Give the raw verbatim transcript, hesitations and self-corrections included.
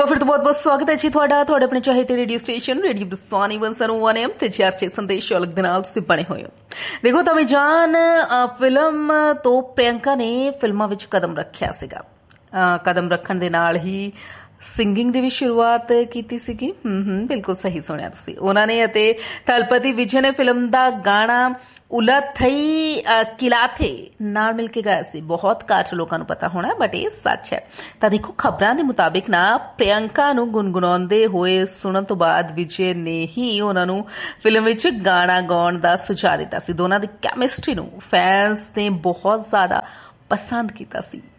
तो फिर तो बहुत बहुत स्वागत है जी ਤੁਹਾਡਾ ਤੁਹਾਡੇ ਆਪਣੇ ਚਾਹਤੇ ਰੇਡੀਓ ਸਟੇਸ਼ਨ ਰੇਡੀਓ ਬਰਸਾਨੀ ਇੱਕ ਸੌ ਇੱਕ ਐਮ ਤੇ ਚਰਚੇ ਸੰਦੇਸ਼ ਅਲੱਗ ਦੇ ਨਾਲ ਤੁਸੀਂ ਬਣੇ ਹੋਏ ਹੋ। ਦੇਖੋ ਤਮੀ ਜਾਨ ਫਿਲਮ ਤੋਂ ਪ੍ਰਿਯੰਕਾ ਨੇ ਫਿਲਮਾਂ ਵਿੱਚ ਕਦਮ ਰੱਖਿਆ ਸੀਗਾ। ਕਦਮ ਰੱਖਣ ਦੇ ਨਾਲ ਹੀ ਸਿੰਗਿੰਗ ਦੀ ਵੀ ਸ਼ੁਰੂਆਤ ਕੀਤੀ ਸੀਗੀ। ਹੂੰ ਹੂੰ ਬਿਲਕੁਲ ਸਹੀ ਸੁਣਿਆ ਤੁਸੀਂ। ਉਹਨਾਂ ਨੇ ਅਤੇ ਥਲਪਤੀ ਵਿਜੇ ਨੇ ਫਿਲਮ ਦਾ ਗਾਣਾ ਉਲਥਈ ਕਿਲਾਥੇ ਨਾਲ ਮਿਲ ਕੇ ਗਾਇਆ ਸੀ। ਬਹੁਤ ਘੱਟ ਲੋਕਾਂ ਨੂੰ ਪਤਾ ਹੋਣਾ ਬਟ ਇਹ ਸੱਚ ਹੈ। ਤਾਂ ਦੇਖੋ ਖਬਰਾਂ ਦੇ ਮੁਤਾਬਿਕ ਨਾ ਪ੍ਰਿਯੰਕਾ ਨੂੰ ਗੁਣਗੁਣਾਉਂਦੇ ਹੋਏ ਸੁਣਨ ਤੋਂ ਬਾਅਦ ਵਿਜੇ ਨੇ ਹੀ ਉਹਨਾਂ ਨੂੰ ਫਿਲਮ ਵਿੱਚ ਗਾਣਾ ਗਾਉਣ ਦਾ ਸੁਝਾਅ ਦਿੱਤਾ ਸੀ। ਦੋਨਾਂ ਦੀ ਕੈਮਿਸਟਰੀ ਨੂੰ ਫੈਨਸ ਨੇ ਬਹੁਤ ਜ਼ਿਆਦਾ ਪਸੰਦ ਕੀਤਾ ਸੀ।